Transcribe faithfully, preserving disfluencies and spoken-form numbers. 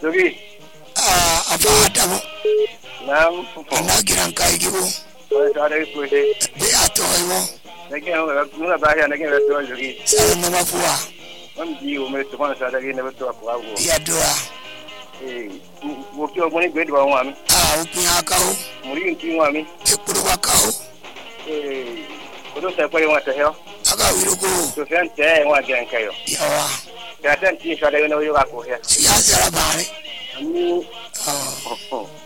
Jogi. Ah, afada mo. Nam. Anagiran kai gibo. Wala sa dai ko dai. Be atoy mo. Nake nuna ba ya nake wato jogi. Sai mo mafua. Mam ji o me to ma sa dai ne wato ko ago. Ya doa. Eh, wo ki o mo ni gbe do wa mi. Ah, opin akawo. Muri nti wa mi. Ekuru wakawo. Eh, ko do sa ko wa ta he. Aga wirugo. To san te wa gen kayo. Yawa. Ya tan ti sa dai no yo ga ko he. Siyasa bare. Ni. Ah.